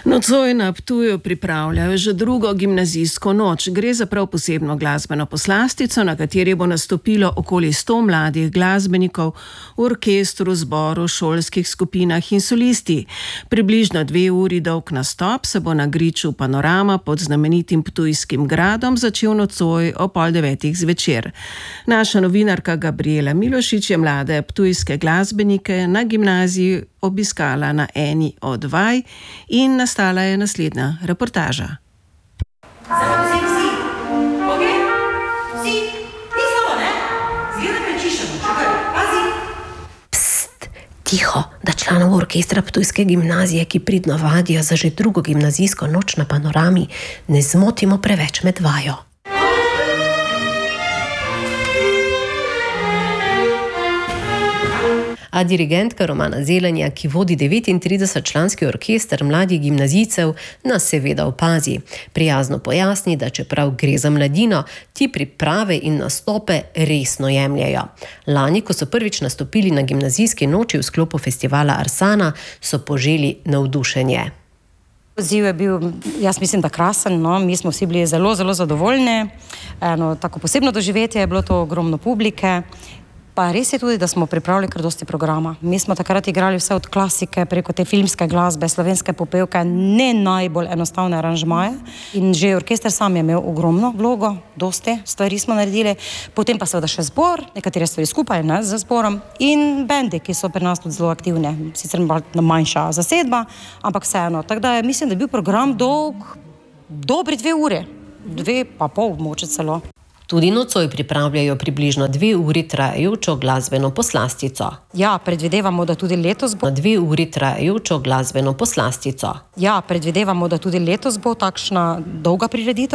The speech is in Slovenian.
Nocoj na Ptuju pripravljajo že drugo gimnazijsko noč. Gre za prav posebno glasbeno poslastico, na kateri bo nastopilo okoli 100 mladih glasbenikov v orkestru, zboru, šolskih skupinah in solisti. Približno 2 uri dolg nastop se bo na griču Panorama pod znamenitim Ptujskim gradom začel nocoj ob 8:30 zvečer. Naša novinarka Gabriela Milošič je mlade ptujske glasbenike na gimnaziji obiskala na eni od vaj in nastala je naslednja reportaža. Tiho, da članov orkestra Ptujske gimnazije, ki pridno vadijo za že drugo gimnazijsko noč na Panorami, ne zmotimo preveč med vajo. A dirigentka Romana Zelenja, ki vodi 39-članski orkester mladih gimnazijcev, nas seveda opazi. Prijazno pojasni, da čeprav gre za mladino, ti priprave in nastope resno jemljajo. Lani, ko so prvič nastopili na gimnazijski noči v sklopu festivala Arsana, so poželi navdušenje. Odziv je bil, jaz mislim, da krasen, no. Mi smo vsi bili zelo, zelo zadovoljni. Eno tako posebno doživetje je bilo to, ogromno publike. Pa res je tudi, da smo pripravili kar dosti programa. Mi smo takrat igrali vse od klasike preko te filmske glasbe, slovenske popevke, ne najbolj enostavne aranžmaje. In že orkester sam je imel ogromno vlogo, dosti stvari smo naredili. Potem pa seveda še zbor, nekatere stvari skupaj, ne, z zborom. In bendi, ki so pri nas tudi zelo aktivne. Sicer manjša zasedba, ampak vseeno. Tako da mislim, da je bil program dolg dobri 2 ure. 2,5 moče celo. Tudi nocoj pripravljajo približno 2 uri trajajočo glasbeno poslastico. Ja, predvidevamo, da tudi letos bo 2 uri trajajočo glasbeno poslastico. Ja, predvidevamo, da tudi letos bo takšna dolga prireditev.